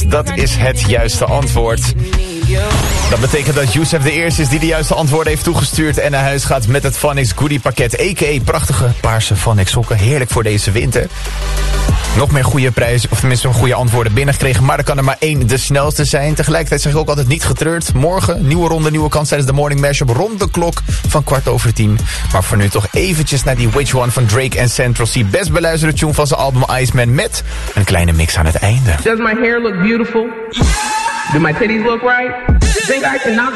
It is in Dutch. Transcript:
Yes, dat is het juiste antwoord. Dat betekent dat Youssef de eerste is die de juiste antwoorden heeft toegestuurd en naar huis gaat met het Phonics Goodie pakket, a.k.a. prachtige paarse Phonics sokken. Heerlijk voor deze winter. Nog meer goede prijzen, of tenminste goede antwoorden binnengekregen, maar er kan er maar één de snelste zijn. Tegelijkertijd zeg ik ook altijd niet getreurd. Morgen, nieuwe ronde, nieuwe kans tijdens de Morning Mashup rond de klok van 10:15. Maar voor nu toch eventjes naar die Which One van Drake en Central C. Best beluisterde tune van zijn album Iceman met een kleine mix aan het einde. Does my hair look beautiful? Do my titties look right? Think I can knock